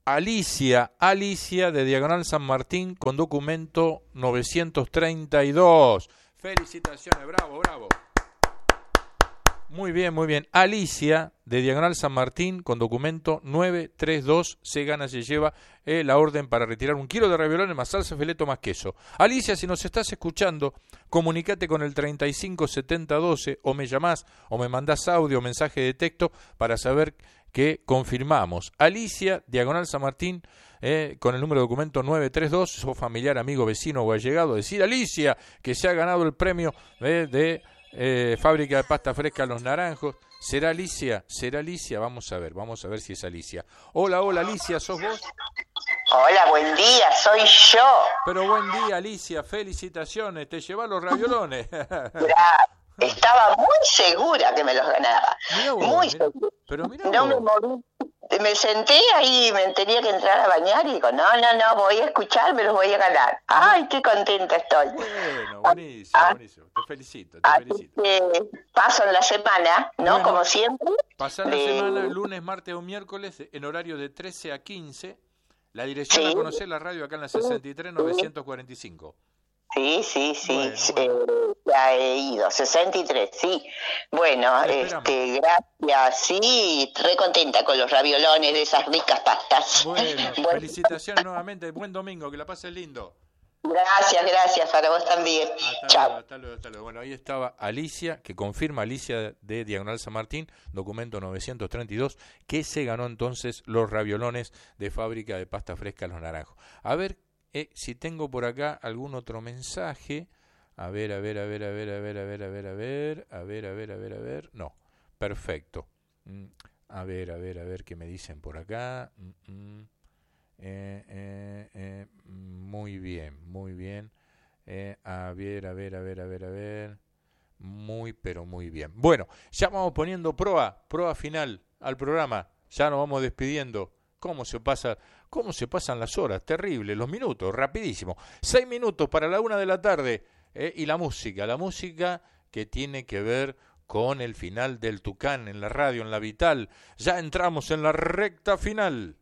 Alicia de Diagonal San Martín con documento 932. Felicitaciones, bravo. Muy bien. Alicia de Diagonal San Martín con documento 932 se lleva la orden para retirar 1 kilo de ravioles más salsa, fileto más queso. Alicia, si nos estás escuchando, comunicate con el 357012 o me llamás o me mandás audio o mensaje de texto para saber que confirmamos. Alicia, Diagonal San Martín, con el número de documento 932, sos familiar, amigo, vecino o allegado, decir Alicia que se ha ganado el premio de Fábrica de Pasta Fresca Los Naranjos. ¿Será Alicia? Vamos a ver si es Alicia. Hola Alicia, ¿sos vos? Hola, buen día, soy yo. Pero buen día Alicia, felicitaciones, te llevas los raviolones. Estaba muy segura que me los ganaba. Segura. Pero mirá no vos. me moví. Me senté ahí, me tenía que entrar a bañar y digo, no, voy a escuchar, me los voy a ganar. ¡Ay, qué contenta estoy! Bueno, buenísimo. Te felicito. Que paso en la semana, ¿no? Bueno, como siempre. Pasar la semana, lunes, martes o miércoles, en horario de 13 a 15. La dirección la conocés, la radio acá en la 63-945. Sí, Bueno. Ya he ido, 63, sí. Bueno, gracias, sí, re contenta con los raviolones de esas ricas pastas. Bueno, felicitaciones nuevamente, buen domingo, que la pases lindo. Gracias, para vos también. Chao. Hasta luego. Bueno, ahí estaba Alicia, que confirma Alicia de Diagonal San Martín, documento 932, que se ganó entonces los raviolones de Fábrica de Pasta Fresca Los Naranjos. A ver si tengo por acá algún otro mensaje. A ver. No, perfecto. A ver qué me dicen por acá. Muy bien. A ver. Muy bien. Bueno, ya vamos poniendo proa final al programa. Ya nos vamos despidiendo. ¿Cómo se pasan las horas? Terrible, los minutos, rapidísimo. 6 minutos para la 1 de la tarde. Y la música que tiene que ver con el final del Tucán en la radio, en la Vital. Ya entramos en la recta final.